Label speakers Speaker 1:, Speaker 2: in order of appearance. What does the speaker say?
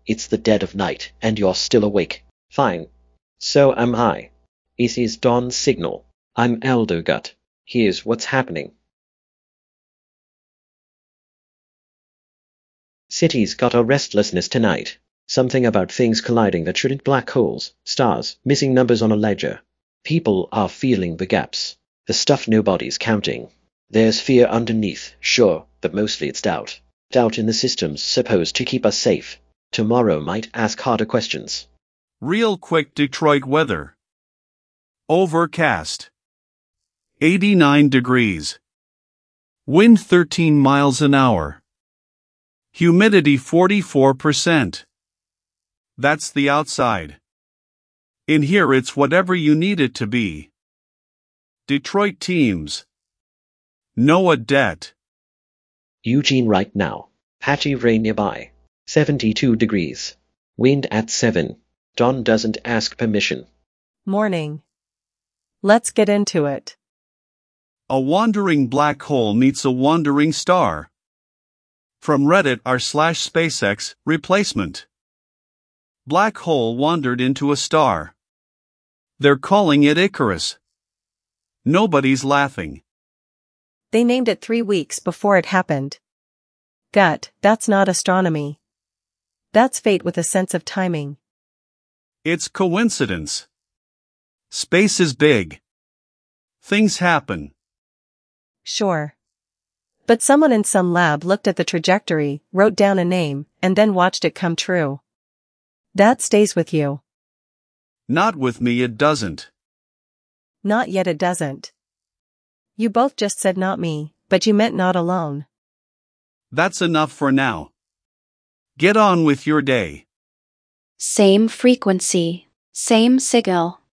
Speaker 1: It's the dead of night, and you're still awake. Fine. So am I. It is dawn signal. I'm Elder Gut. Here's what's happening. City's got a restlessness tonight. Something about things colliding that shouldn't. Black holes, stars, missing numbers on a ledger. People are feeling the gaps. The stuff nobody's counting. There's fear underneath, sure, but mostly it's doubt. Doubt in the systems supposed to keep us safe. Tomorrow might ask harder questions.
Speaker 2: Real quick Detroit weather. Overcast. 89 degrees. Wind 13 miles an hour. Humidity 44%. That's the outside. In here it's whatever you need it to be. Detroit teams. Noah Det.
Speaker 1: Eugene right now. Patchy rain nearby. 72 degrees. Wind at 7. Dawn doesn't ask permission.
Speaker 3: Morning. Let's get into it.
Speaker 2: A wandering black hole meets a wandering star. From Reddit r/SpaceX replacement. Black hole wandered into a star. They're calling it Icarus. Nobody's laughing.
Speaker 3: They named it 3 weeks before it happened. Gut, that's not astronomy. That's fate with a sense of timing.
Speaker 2: It's coincidence. Space is big. Things happen.
Speaker 3: Sure. But someone in some lab looked at the trajectory, wrote down a name, and then watched it come true. That stays with you.
Speaker 2: Not with me, it doesn't.
Speaker 3: Not yet, it doesn't. You both just said not me, but you meant not alone.
Speaker 2: That's enough for now. Get on with your day.
Speaker 4: Same frequency, same signal.